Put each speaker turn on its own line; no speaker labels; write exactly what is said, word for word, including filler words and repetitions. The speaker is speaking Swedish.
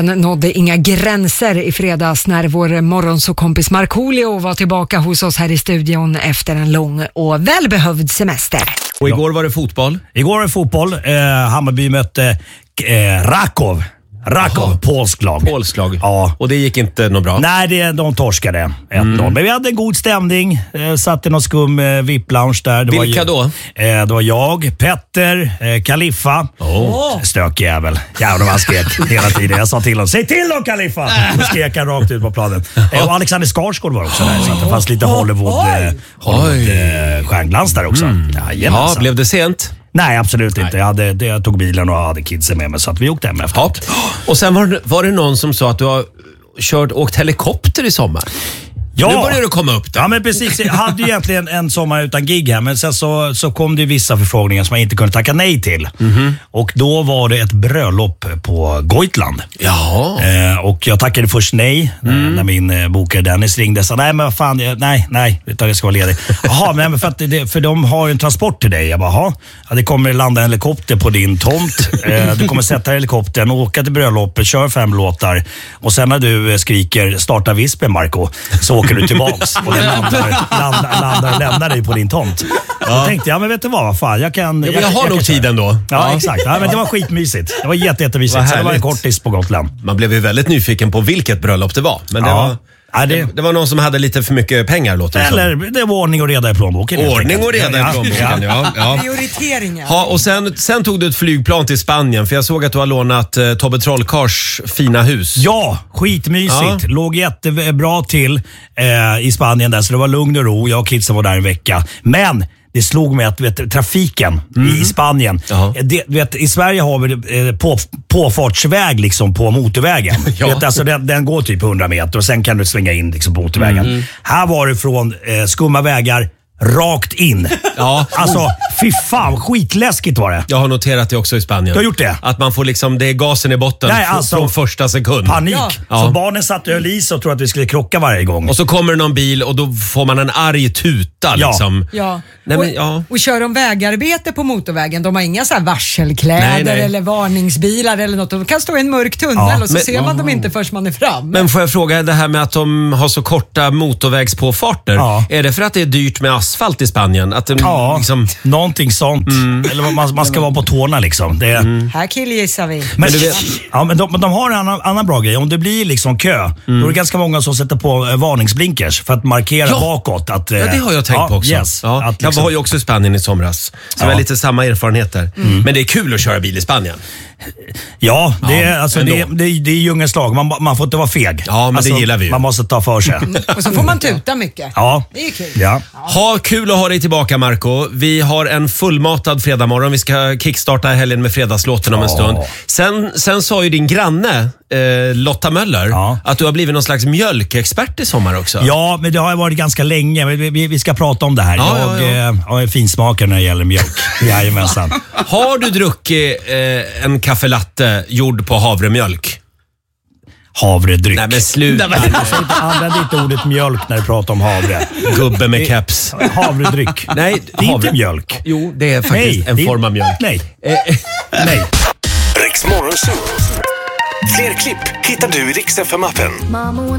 Nådde inga gränser i fredags när vår morgonsåkompis Markoolio var tillbaka hos oss här i studion efter en lång och välbehövd semester.
Och igår var det fotboll?
Igår var det fotboll. Eh, Hammarby mötte eh, Rakov. Rakov, polsk lag.
Polsk lag.
Ja.
Och det gick inte något bra?
Nej, det, de torskade ett noll. Mm. Men vi hade en god stämning. Eh, satt i någon skum eh, V I P-lounge där. Det
Vilka
var,
då?
Eh, det var jag, Petter, eh, Kaliffa.
Oh.
Stökig jävel. Jävlar vad han skrek hela tiden. Jag sa till honom, säg till dem Kaliffa! Då skrek han rakt ut på planen. Eh, och Alexander Skarsgård var också där. Så att det fanns lite Hollywood, eh, Hollywood eh, stjärnglans där också.
Mm. Ja, blev det sent?
Nej, absolut inte. Jag, hade, det, jag tog bilen och hade kidsen med mig så att vi åkte hem efteråt.
Ja. Och sen var det, var det någon som sa att du har kört, åkt helikopter i sommar. Ja. Nu börjar du komma upp där.
Ja, men precis. Jag hade ju egentligen en sommar utan gig här, men sen så, så kom det vissa förfrågningar som jag inte kunde tacka nej till. Mm-hmm. Och då var det ett bröllop på Goitland.
Ja.
Eh, och jag tackade först nej mm. när min eh, bokare Dennis ringde och sa, nej men vad fan, jag, nej, nej, utan jag ska vara ledig. Jaha, men för, att det, för de har ju en transport till dig. Jag bara, jaha, ja, det kommer landa en helikopter på din tomt. Eh, du kommer sätta helikoptern och åka till bröllopet, kör fem låtar. Och sen när du eh, skriker, starta vispen Marco, så åker du tillbaks och den landar, landar, landar och lämnar dig på din tomt. Ja. Då tänkte jag, men vet du vad, fan, jag kan...
Jag, jag, jag har jag nog tiden då.
Ja, ja, exakt. Ja, men det var skitmysigt. Det var jätte, jättemysigt. Så det var en kortis på Gotland.
Man blev ju väldigt nyfiken på vilket bröllop det var. Men det,
ja.
var,
ja, det...
Det, det var någon som hade lite för mycket pengar, låter det
Eller
som.
det var ordning och reda i plånboken.
Ordning och reda i plånboken, ja. ja.
Prioriteringar.
Ja, och sen, sen tog du ett flygplan till Spanien, för jag såg att du har lånat eh, Tobbe Trollkarls fina hus.
Ja, skitmysigt. Ja. Låg jättebra till eh, i Spanien där, så det var lugn och ro. Jag och kidsen var där en vecka. Men det slog mig att vet, trafiken mm. i Spanien. Det, vet, i Sverige har vi eh, på, påfartsväg liksom på motorvägen. ja. vet, alltså, den, den går typ hundra meter och sen kan du svänga in liksom, på motorvägen. Mm. Här var det från eh, skumma vägar rakt in.
Ja.
Alltså, fy fan, skitläskigt var det.
Jag har noterat det också i Spanien.
Du har gjort det?
Att man får liksom, det är gasen i botten. Nej, alltså, från första sekund.
Panik. Ja. Så barnen satt och höll i sig och trodde att vi skulle krocka varje gång.
Och så kommer det någon bil och då får man en arg tuta liksom.
Ja.
Nej, men,
och,
ja.
och kör de vägarbete på motorvägen, de har inga så här varselkläder nej, nej. eller varningsbilar eller något. De kan stå i en mörk tunnel ja. och så men, ser man oh. dem inte först man är fram.
Men får jag fråga, det här med att de har så korta motorvägspåfarter. Ja. Är det för att det är dyrt med asfalt i Spanien? Att det,
ja,
liksom...
någonting sånt. Mm. Eller man, man ska vara på tårna liksom. Det är...
mm. Här killgissar vi.
Men, men, du vet... ja, men, de, men de har en annan, annan bra grej. Om det blir liksom kö, mm. då är det ganska många som sätter på eh, varningsblinkers för att markera ja. bakåt. Att, eh,
ja, det har jag tänkt ja, på också.
Yes,
ja.
att, liksom...
Jag var ju också i Spanien i somras. Så ja. det var lite samma erfarenheter. Mm. Men det är kul att köra bil i Spanien.
Ja, det är, ja, alltså, det, det, det är djungelns lag. Man, man får inte vara feg.
Ja, men
alltså,
det gillar vi ju.
Man måste ta för sig.
Och så får man tuta mycket.
Ja.
Det är kul.
Ja.
Ha kul att ha dig tillbaka, Marco. Vi har en fullmatad fredagmorgon. Vi ska kickstarta helgen med fredagslåten om en stund. Sen, sen sa ju din granne eh, Lotta Möller ja. att du har blivit någon slags mjölkexpert i sommar också. Ja, men det har varit ganska länge. Vi, vi, vi ska prata om det här. Ja, jag ja, ja. Eh, är finsmakare när det gäller mjölk. Jajamensan. Har du druckit eh, en kaffe latte gjord på havremjölk?
Havredryck.
Nej men sluta.
Använd inte ordet mjölk när du pratar om havre.
Gubbe med keps.
Havredryck.
Nej,
det är
havre...
inte mjölk.
Jo, det är faktiskt nej, en form av mjölk.
Nej. Nej.
Riks Morgonzoo. Fler klipp hittar du i Riks F M-appen.